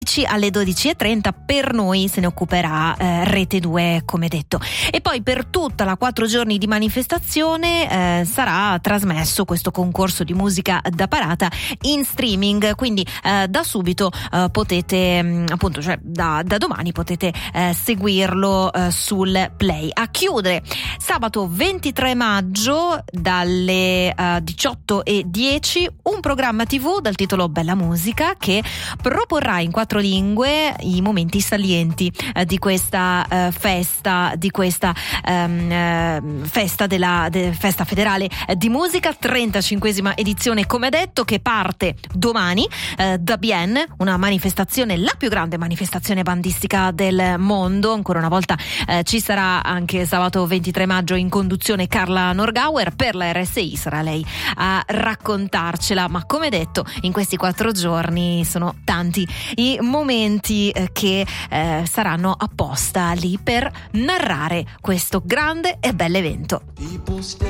alle 12.30, per noi se ne occuperà Rete 2, come detto. E poi per tutta la 4 giorni di manifestazione sarà trasmesso questo concorso di musica da parata in streaming, quindi da subito potete appunto, cioè da domani potete seguirlo sul Play. A chiudere sabato 23 maggio dalle 18.10 un programma TV dal titolo Bella Musica, che proporrà in 4 lingue i momenti salienti di questa festa, festa festa federale di musica, 35esima edizione, come detto, che parte domani da Bien, una manifestazione, la più grande manifestazione bandistica del mondo. Ancora una volta ci sarà anche sabato 23 maggio in conduzione Carla Norgauer. Per la RSI sarà lei a raccontarcela, ma come detto in questi 4 giorni sono tanti i momenti che saranno apposta lì per narrare questo grande e bell'evento.